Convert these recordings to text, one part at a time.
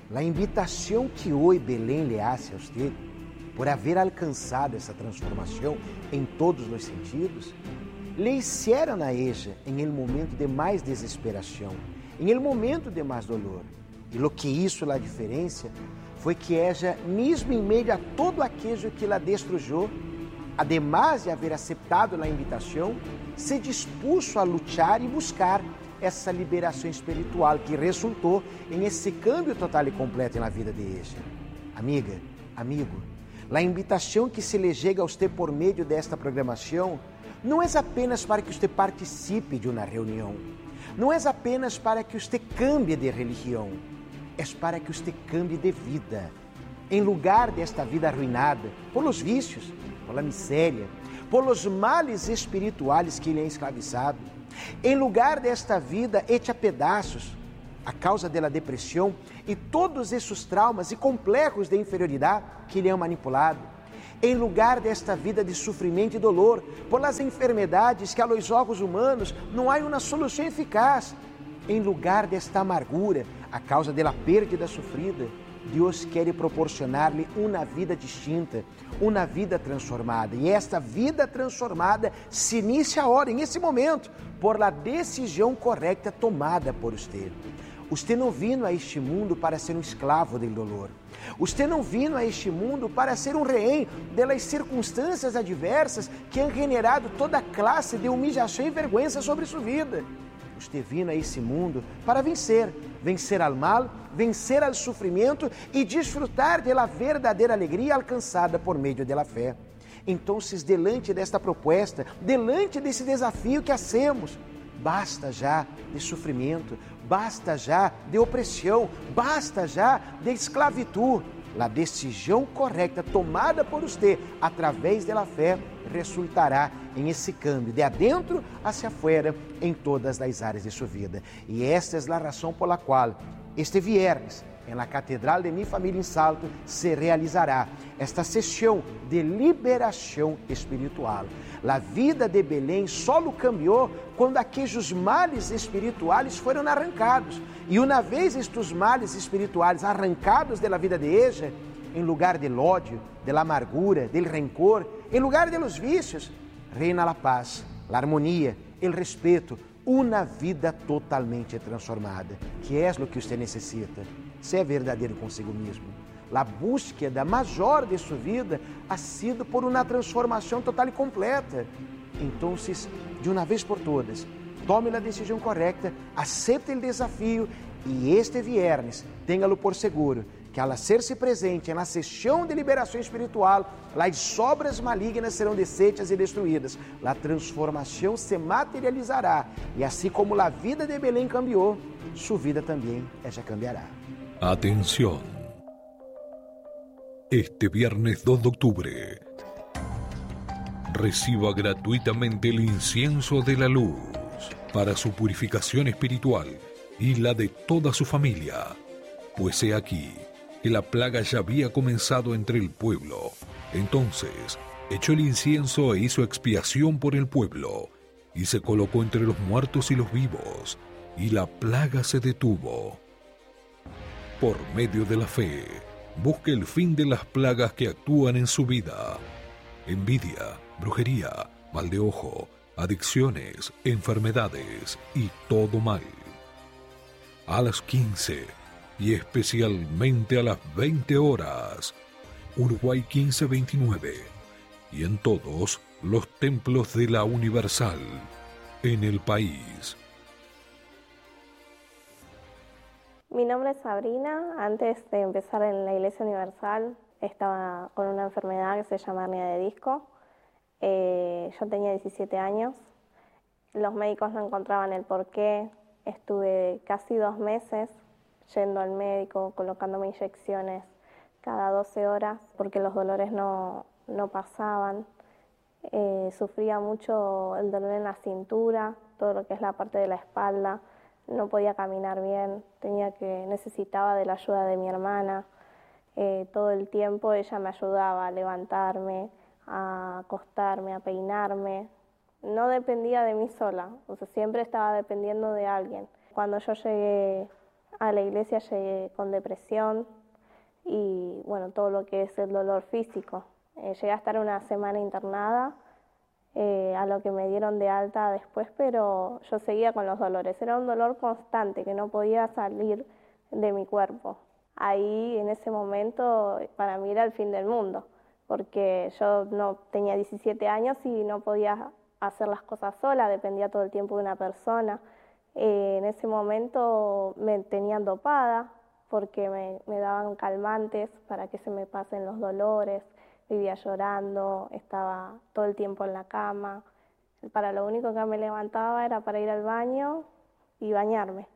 a invitação que hoje Belém lhe hace a você, por haver alcançado essa transformação em todos os sentidos, le hicieron a ella em el momento de mais desesperação, em el momento de mais dolor. E lo que hizo a diferença foi que ella, mesmo em meio a todo aquello que la destruyó, además de haver aceptado a invitação, se dispuso a lutar e buscar essa liberação espiritual que resultou em esse cambio total e completo na vida de ella. Amiga, amigo, a invitação que se lhe chega a você por meio desta programação não é apenas para que você participe de uma reunião, não é apenas para que você cambie de religião, é para que você cambie de vida. Em lugar desta vida arruinada por los vícios, por la miséria, por los males espirituais que lhe han escravizado, em lugar desta vida hecha a pedaços, a causa da depressão e todos esses traumas e complexos de inferioridade que lhe han manipulado, em lugar desta vida de sofrimento e dolor, por las enfermidades que a los ojos humanos não há uma solução eficaz, em lugar desta amargura, a causa da perda sofrida, Deus quer proporcionar-lhe uma vida distinta, uma vida transformada. E esta vida transformada se inicia agora, nesse momento, por la decisão correta tomada por você. Você não vino a este mundo para ser um escravo do dolor. Você não vino a este mundo para ser um rehém das circunstâncias adversas que han generado toda classe de humilhação e vergonha sobre sua vida. Você vino a esse mundo para vencer al mal, vencer al sofrimento e desfrutar da verdadeira alegria alcançada por meio da fé. Então, delante desta proposta, delante desse desafio que hacemos, basta já de sofrimento, basta já de opressão, basta já de esclavitud. A decisão correta tomada por você através da fé resultará em esse câmbio de adentro hacia fora em todas as áreas de sua vida. E esta é a razão por la qual este viernes, na Catedral de Mi Família em Salto, se realizará esta sessão de liberação espiritual. A vida de Belém só cambiou quando aqueles males espirituais foram arrancados. E uma vez estes males espirituais arrancados da vida de ella, em lugar do ódio, da amargura, do rencor, em lugar de los vícios, reina a paz, a harmonia, o respeito, uma vida totalmente transformada, que é o que você necessita. Ser verdadeiro consigo mesmo. A búsqueda maior de sua vida ha sido por uma transformação total e completa. Então, de uma vez por todas, tome a decisão correta, aceite o desafio e este viernes, tenha-lo por seguro, que ao ser-se presente na sessão de liberação espiritual, as obras malignas serão desfeitas e destruídas. A transformação se materializará e assim como a vida de Belém cambiou, sua vida também já cambiará. Atención. Este viernes 2 de octubre, reciba gratuitamente el incienso de la luz para su purificación espiritual y la de toda su familia, pues he aquí que la plaga ya había comenzado entre el pueblo. Entonces echó el incienso e hizo expiación por el pueblo, y se colocó entre los muertos y los vivos, y la plaga se detuvo. Por medio de la fe, busque el fin de las plagas que actúan en su vida: envidia, brujería, mal de ojo, adicciones, enfermedades y todo mal. A las 15 y especialmente a las 20 horas, Uruguay 1529, y en todos los templos de la Universal en el país. Mi nombre es Sabrina. Antes de empezar en la Iglesia Universal estaba con una enfermedad que se llama hernia de disco. Yo tenía 17 años. Los médicos no encontraban el porqué. Estuve casi 2 meses yendo al médico, colocándome inyecciones cada 12 horas porque los dolores no pasaban. Sufría mucho el dolor en la cintura, todo lo que es la parte de la espalda. No podía caminar bien, necesitaba de la ayuda de mi hermana. Todo el tiempo ella me ayudaba a levantarme, a acostarme, a peinarme. No dependía de mí sola, siempre estaba dependiendo de alguien. Cuando yo llegué A la iglesia llegué con depresión y bueno, todo lo que es el dolor físico. Llegué a estar una semana internada, a lo que me dieron de alta después, pero yo seguía con los dolores. Era un dolor constante que no podía salir de mi cuerpo. Ahí, en ese momento, para mí era el fin del mundo, porque yo no tenía 17 años y no podía hacer las cosas sola, dependía todo el tiempo de una persona. En ese momento me tenían dopada porque me daban calmantes para que se me pasen los dolores. Vivía llorando, estaba todo el tiempo en la cama. Para lo único que me levantaba era para ir al baño y bañarme.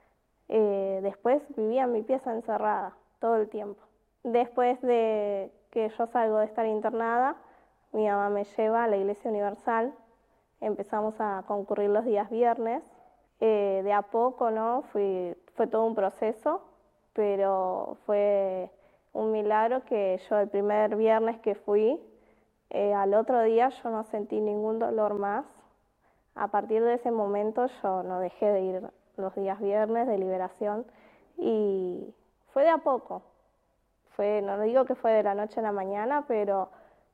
Después vivía en mi pieza encerrada todo el tiempo. Después de que yo salgo de estar internada, mi mamá me lleva a la Iglesia Universal. Empezamos a concurrir los días viernes. De a poco, ¿no? Fue todo un proceso, pero fue un milagro que yo el primer viernes que fui, al otro día yo no sentí ningún dolor más. A partir de ese momento yo no dejé de ir los días viernes de liberación y fue de a poco. No digo que fue de la noche a la mañana, pero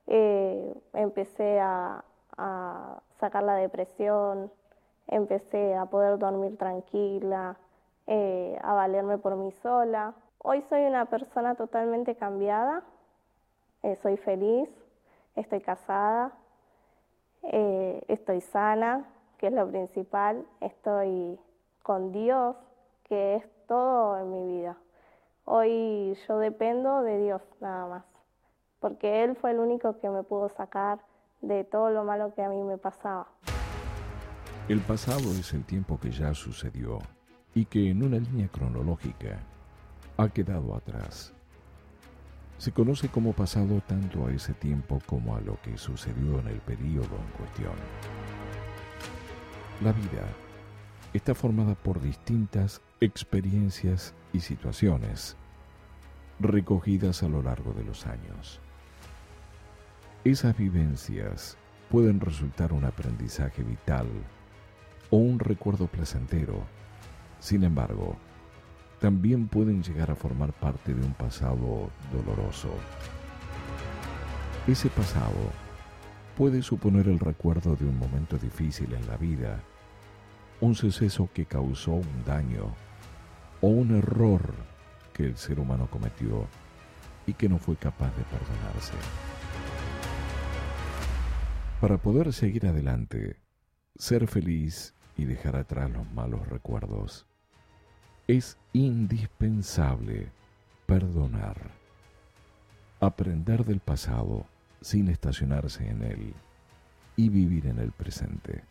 empecé a sacar la depresión, empecé a poder dormir tranquila, a valerme por mí sola. Hoy soy una persona totalmente cambiada, soy feliz, estoy casada, estoy sana, que es lo principal, estoy con Dios, que es todo en mi vida. Hoy yo dependo de Dios nada más, porque Él fue el único que me pudo sacar de todo lo malo que a mí me pasaba. El pasado es el tiempo que ya sucedió y que en una línea cronológica ha quedado atrás. Se conoce como pasado tanto a ese tiempo como a lo que sucedió en el período en cuestión. La vida está formada por distintas experiencias y situaciones recogidas a lo largo de los años. Esas vivencias pueden resultar un aprendizaje vital o un recuerdo placentero. Sin embargo, también pueden llegar a formar parte de un pasado doloroso. Ese pasado puede suponer el recuerdo de un momento difícil en la vida, un suceso que causó un daño o un error que el ser humano cometió y que no fue capaz de perdonarse. Para poder seguir adelante, ser feliz y dejar atrás los malos recuerdos, es indispensable perdonar, aprender del pasado sin estacionarse en él y vivir en el presente.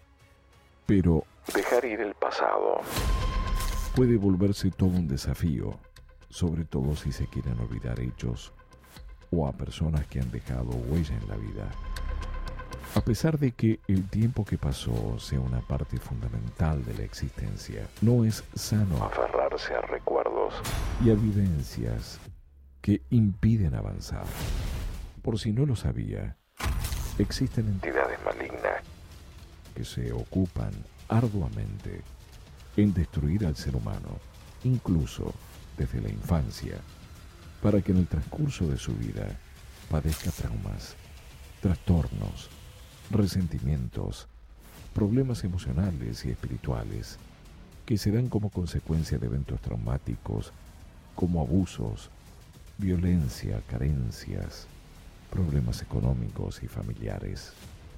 Pero dejar ir el pasado puede volverse todo un desafío, sobre todo si se quieren olvidar hechos o a personas que han dejado huella en la vida. A pesar de que el tiempo que pasó sea una parte fundamental de la existencia, no es sano aferrarse a recuerdos y a vivencias que impiden avanzar. Por si no lo sabía, existen entidades malignas que se ocupan arduamente en destruir al ser humano, incluso desde la infancia, para que en el transcurso de su vida padezca traumas, trastornos, resentimientos, problemas emocionales y espirituales que se dan como consecuencia de eventos traumáticos como abusos, violencia, carencias, problemas económicos y familiares.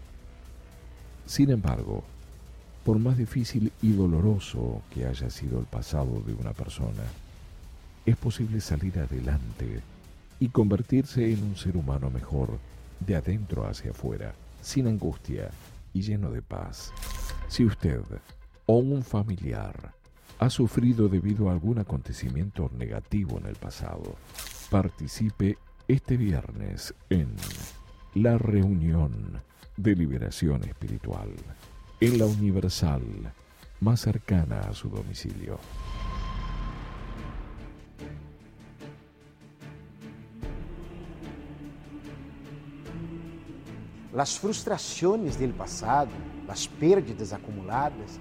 Sin embargo, por más difícil y doloroso que haya sido el pasado de una persona, es posible salir adelante y convertirse en un ser humano mejor de adentro hacia afuera, sin angustia y lleno de paz. Si usted o un familiar ha sufrido debido a algún acontecimiento negativo en el pasado, participe este viernes en la reunión de liberación espiritual en la Universal más cercana a su domicilio. Las frustraciones del pasado, las pérdidas acumuladas,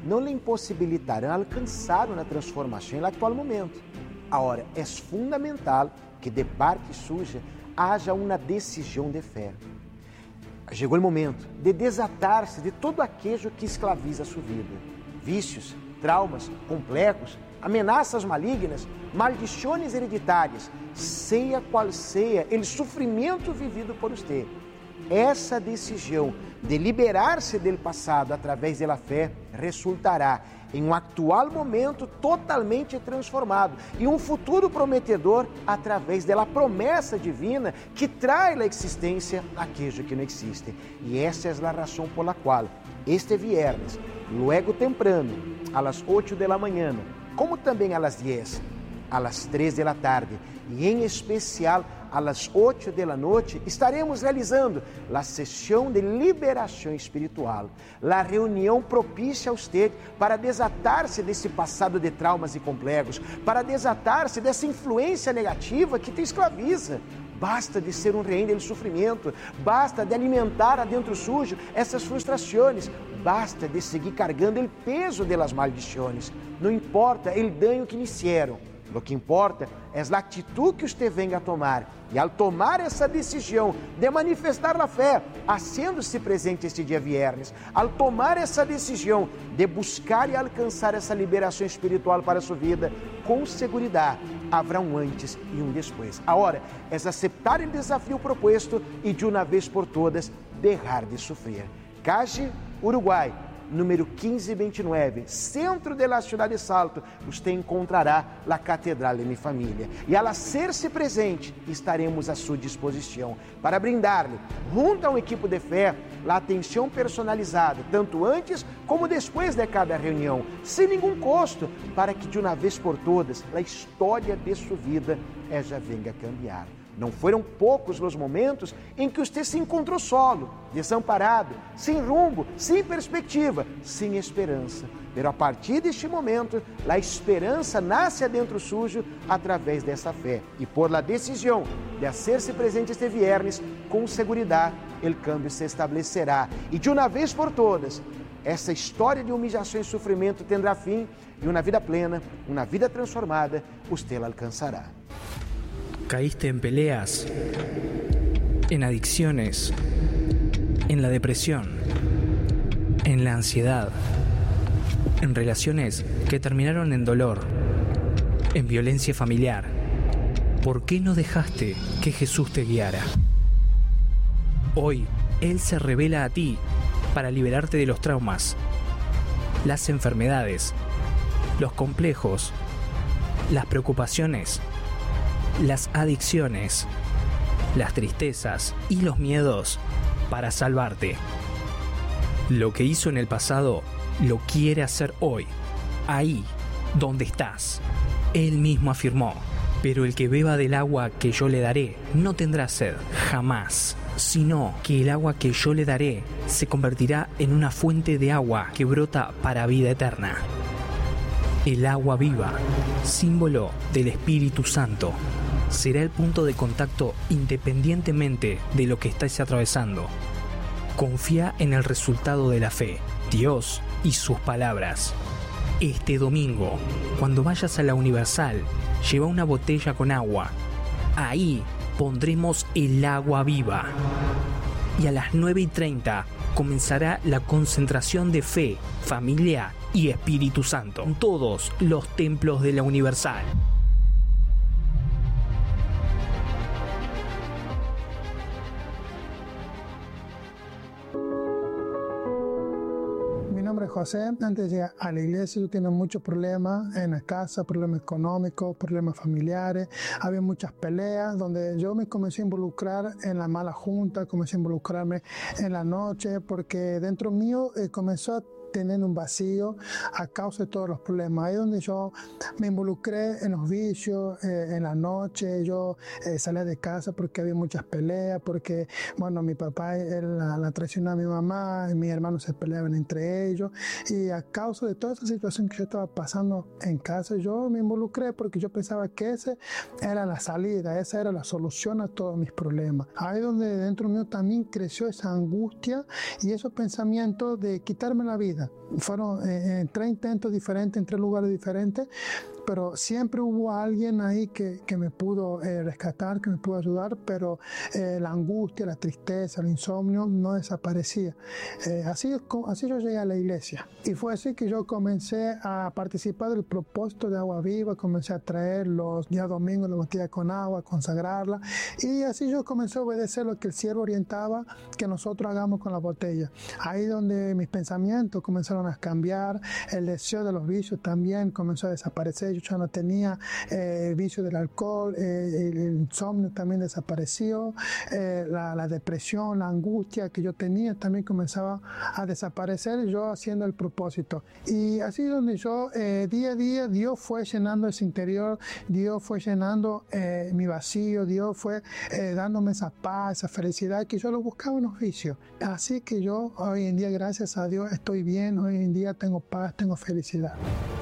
não lhe impossibilitarão alcançar uma transformação no atual momento. Agora, é fundamental que de parte suja haja uma decisão de fé. Chegou o momento de desatar-se de todo aquilo que escraviza a sua vida. Vícios, traumas, complexos, ameaças malignas, maldições hereditárias, seja qual seja o sofrimento vivido por você. Essa decisão de liberar-se do passado através da fé resultará em um atual momento totalmente transformado e um futuro prometedor através da promessa divina que traz à existência aquilo que não existe. E essa é a razão por la qual este viernes, luego temprano, às 8 da manhã, como também às 10, às 3 da tarde e em especial às 8 da noite, estaremos realizando a sessão de liberação espiritual, a reunião propícia a você para desatar-se desse passado de traumas e complexos, para desatar-se dessa influência negativa que te escraviza. Basta de ser um rehém do sofrimento, basta de alimentar adentro sujo essas frustrações, basta de seguir carregando o peso das maldições. Não importa o dano que lhe fizeram. O que importa é a atitude que você venha a tomar. E ao tomar essa decisão de manifestar a fé, fazendo-se presente este dia viernes, ao tomar essa decisão de buscar e alcançar essa liberação espiritual para a sua vida, com segurança haverá um antes e um depois. Agora é aceitar o desafio proposto e de uma vez por todas deixar de sofrer. Cache, Uruguai, número 1529, centro da cidade de Salto, você encontrará a Catedral de minha família. E ao ser-se presente, estaremos à sua disposição para brindar-lhe, junto a uma equipe de fé, a atenção personalizada, tanto antes como depois de cada reunião, sem nenhum custo, para que de uma vez por todas, a história de sua vida já venha a cambiar. Não foram poucos os momentos em que você se encontrou solo, desamparado, sem rumo, sem perspectiva, sem esperança. Mas a partir deste momento, a esperança nasce adentro sujo através dessa fé. E por la decisão de ser-se presente este viernes, com segurança, o câmbio se estabelecerá. E de uma vez por todas, essa história de humilhação e sofrimento terá fim e uma vida plena, uma vida transformada, você la alcançará. Caíste en peleas, en adicciones, en la depresión, en la ansiedad, en relaciones que terminaron en dolor, en violencia familiar. ¿Por qué no dejaste que Jesús te guiara? Hoy, Él se revela a ti para liberarte de los traumas, las enfermedades, los complejos, las preocupaciones, las adicciones, las tristezas y los miedos para salvarte. Lo que hizo en el pasado lo quiere hacer hoy, ahí donde estás. Él mismo afirmó: pero el que beba del agua que yo le daré no tendrá sed jamás, sino que el agua que yo le daré se convertirá en una fuente de agua que brota para vida eterna. El agua viva, símbolo del Espíritu Santo, será el punto de contacto independientemente de lo que estés atravesando. Confía en el resultado de la fe, Dios y sus palabras. Este domingo, cuando vayas a la Universal, lleva una botella con agua. Ahí pondremos el agua viva. Y a las 9:30 comenzará la concentración de fe, familia y Espíritu Santo en todos los templos de la Universal. Mi nombre es José. Antes de llegar a la iglesia yo tenía muchos problemas en la casa, problemas económicos, problemas familiares. Había muchas peleas donde yo me comencé a involucrar en la mala junta, comencé a involucrarme en la noche porque dentro mío comenzó a tener un vacío a causa de todos los problemas. Ahí es donde yo me involucré en los vicios, en la noche. Yo salía de casa porque había muchas peleas, porque, bueno, mi papá la traicionó a mi mamá, y mis hermanos se peleaban entre ellos. Y a causa de toda esa situación que yo estaba pasando en casa, yo me involucré porque yo pensaba que esa era la salida, esa era la solución a todos mis problemas. Ahí es donde dentro mío también creció esa angustia y esos pensamientos de quitarme la vida. fueron 3 intentos diferentes en 3 lugares diferentes, pero siempre hubo alguien ahí que me pudo rescatar, que me pudo ayudar, pero la angustia, la tristeza, el insomnio no desaparecía. Así yo llegué a la iglesia, y fue así que yo comencé a participar del propósito de Agua Viva, comencé a traer los días domingos la botella con agua, a consagrarla, y así yo comencé a obedecer lo que el siervo orientaba que nosotros hagamos con la botella. Ahí donde mis pensamientos comenzaron a cambiar, el deseo de los vicios también comenzó a desaparecer. Yo ya no tenía vicio del alcohol, el insomnio también desapareció, la depresión, la angustia que yo tenía también comenzaba a desaparecer, yo haciendo el propósito. Y así donde yo día a día Dios fue llenando ese interior, Dios fue llenando mi vacío, Dios fue dándome esa paz, esa felicidad que yo lo buscaba en los vicios. Así que yo hoy en día, gracias a Dios, estoy bien, hoy en día tengo paz, tengo felicidad.